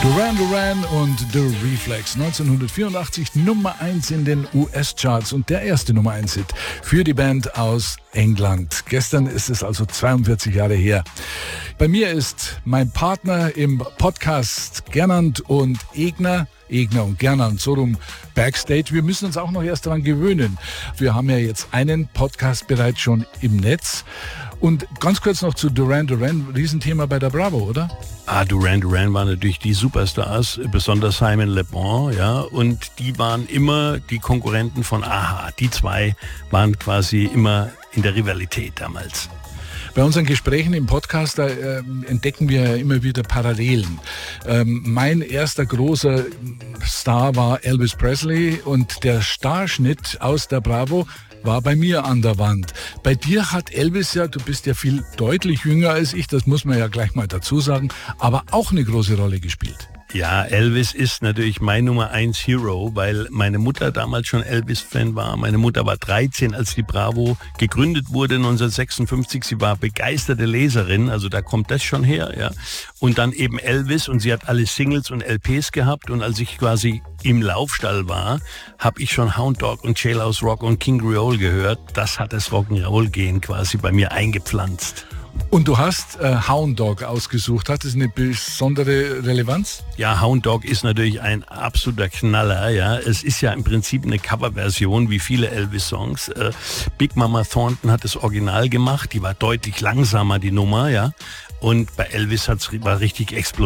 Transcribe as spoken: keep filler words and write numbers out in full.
Duran Duran und The Reflex, neunzehnhundertvierundachtzig Nummer eins in den U S-Charts und der erste Nummer eins Hit für die Band aus England. Gestern ist es also zweiundvierzig Jahre her. Bei mir ist mein Partner im Podcast Gernand und Egner. Egner und Gernand, so rum Backstage. Wir müssen uns auch noch erst daran gewöhnen. Wir haben ja jetzt einen Podcast bereits schon im Netz. Und ganz kurz noch zu Duran Duran, Riesenthema bei der Bravo, oder? Ah, Duran Duran waren natürlich die Superstars, besonders Simon Le Bon, ja, und die waren immer die Konkurrenten von a-ha. Die zwei waren quasi immer in der Rivalität damals. Bei unseren Gesprächen im Podcast, da äh, entdecken wir immer wieder Parallelen. Ähm, mein erster großer Star war Elvis Presley und der Starschnitt aus der Bravo war bei mir an der Wand. Bei dir hat Elvis ja, du bist ja viel deutlich jünger als ich, das muss man ja gleich mal dazu sagen, aber auch eine große Rolle gespielt. Ja, Elvis ist natürlich mein Nummer eins Hero, weil meine Mutter damals schon Elvis-Fan war. Meine Mutter war dreizehn, als die Bravo gegründet wurde, neunzehnhundertsechsundfünfzig. Sie war begeisterte Leserin, also da kommt das schon her, ja. Und dann eben Elvis und sie hat alle Singles und L Ps gehabt und als ich quasi im Laufstall war, habe ich schon Hound Dog und Jailhouse Rock und King Creole gehört. Das hat das Rock'n'Roll-Gehen quasi bei mir eingepflanzt. Und du hast äh, Hound Dog ausgesucht. Hat das eine besondere Relevanz? Ja, Hound Dog ist natürlich ein absoluter Knaller. Ja, es ist ja im Prinzip eine Coverversion wie viele Elvis-Songs. Äh, Big Mama Thornton hat das Original gemacht. Die war deutlich langsamer, die Nummer. Ja, und bei Elvis hat's war richtig explodiert.